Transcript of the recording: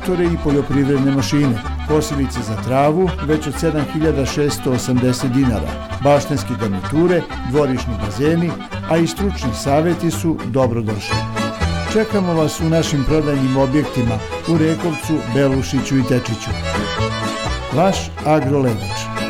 traktore i poljoprivredne mašine, kosilice za travu već od 7.680 dinara, baštenske garniture, dvorišni bazeni, a i stručni savjeti su dobrodošli. Čekamo vas u našim prodajnim objektima u Rekovcu, Belušiću i Tečiću. Vaš Agrolevač.